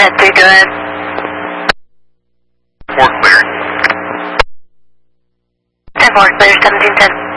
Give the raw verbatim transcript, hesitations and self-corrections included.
ten three, go ahead. four clear. ten four, clear, seventeen ten.